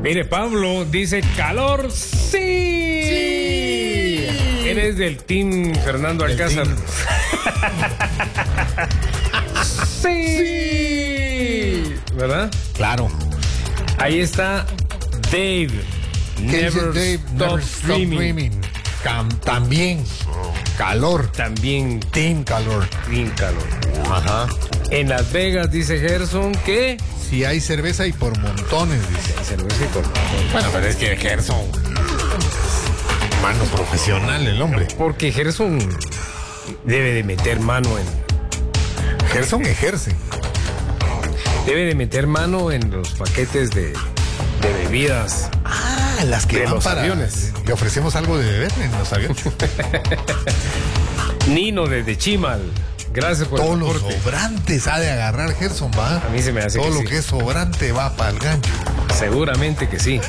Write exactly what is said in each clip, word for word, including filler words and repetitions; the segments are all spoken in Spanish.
Mire, Pablo dice calor, sí. sí. Eres del team Fernando Alcázar. Team. sí. sí. ¿Verdad? Claro. Ahí está Dave. Never, Dave? Stop, Never stop dreaming. dreaming. Cam también calor. También team calor. Team calor. Ajá. En Las Vegas dice Gerson que si hay cerveza y por montones, dice. Hay cerveza y por montones. Bueno, pero es que Gerson, mano profesional el hombre. Porque Gerson debe de meter mano en. Gerson ejerce. Debe de meter mano en los paquetes de, de bebidas. Ah, las que de van los para aviones. Le ofrecemos algo de beber en los aviones. Nino desde Chimal. Gracias por Todos el los soporte. sobrantes ha de agarrar Gerson, va. A mí se me hace Todo que lo sí. que es sobrante va para el gancho. Seguramente que sí.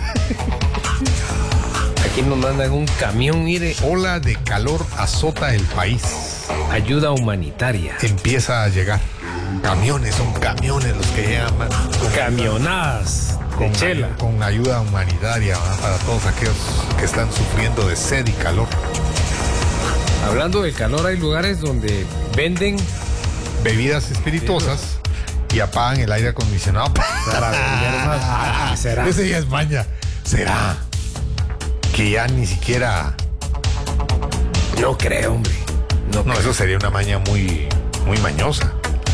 Aquí nos mandan un camión, mire. Ola de calor azota el país. Ayuda humanitaria. Empieza a llegar. Camiones, son camiones los que llegan, man. Camionadas de Con, chela. ay- con ayuda humanitaria, ¿va? Para todos aquellos que están sufriendo de sed y calor. Hablando del calor, hay lugares donde venden Bebidas espirituosas y apagan el aire acondicionado. para vender más. Ah, ¿será? Ese ya es maña. ¿Será que ya ni siquiera... No creo, hombre. No, No, creo. eso sería una maña muy, muy mañosa.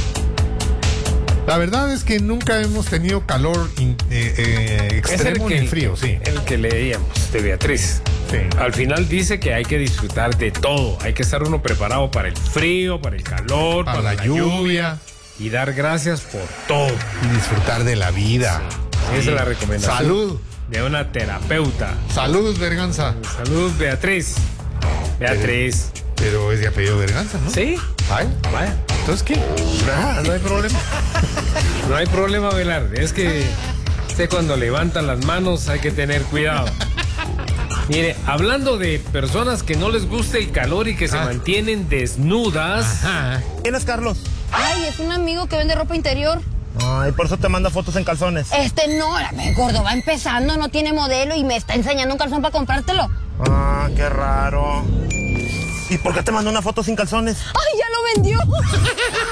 La verdad es que nunca hemos tenido calor in- eh, eh, Es el extremo que, ni frío, sí. El que leíamos de Beatriz. Sí. Al final dice que hay que disfrutar de todo. Hay que estar uno preparado para el frío, para el calor, Para la lluvia y dar gracias por todo. y disfrutar de la vida. Esa es la recomendación. Salud, De una terapeuta. salud, Berganza. Salud, Beatriz. Beatriz. Pero es de apellido Berganza, ¿no? ¿Sí? Ay, Vaya. entonces, ¿qué? Nada, no hay problema. No hay problema, Velarde. Es que usted cuando levanta las manos hay que tener cuidado. Mire, hablando de personas que no les gusta el calor y que se Ah. mantienen desnudas. Ajá. ¿Quién es Carlos? Ay, es un amigo que vende ropa interior. Ay, por eso te manda fotos en calzones. Este no, la me gordo, va empezando, no tiene modelo y me está enseñando un calzón para comprártelo. Ah, qué raro. ¿Y por qué te mandó una foto sin calzones? ¡Ay, ya lo vendió!